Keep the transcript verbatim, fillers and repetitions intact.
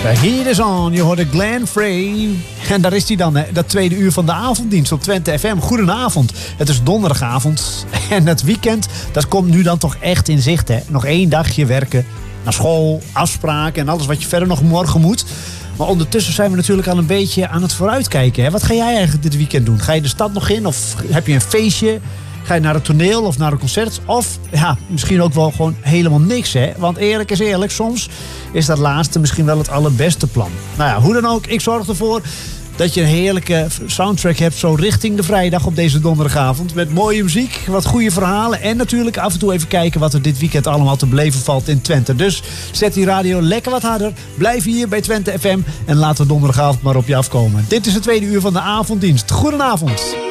Heat is on, je hoorde Glenn Frey. En daar is hij dan, hè, dat tweede uur van de avonddienst op Twente F M. Goedenavond. Het is donderdagavond en het weekend, dat komt nu dan toch echt in zicht. Hè? Nog één dagje werken, naar school, afspraken en alles wat je verder nog morgen moet. Maar ondertussen zijn we natuurlijk al een beetje aan het vooruitkijken. Hè? Wat ga jij eigenlijk dit weekend doen? Ga je de stad nog in of heb je een feestje? Ga je naar het toneel of naar een concert? Of ja, misschien ook wel gewoon helemaal niks, hè? Want eerlijk is eerlijk, soms is dat laatste misschien wel het allerbeste plan. Nou ja, hoe dan ook, ik zorg ervoor dat je een heerlijke soundtrack hebt zo richting de vrijdag op deze donderdagavond. Met mooie muziek, wat goede verhalen en natuurlijk af en toe even kijken wat er dit weekend allemaal te beleven valt in Twente. Dus zet die radio lekker wat harder, blijf hier bij Twente F M en laat de donderdagavond maar op je afkomen. Dit is het tweede uur van de avonddienst. Goedenavond.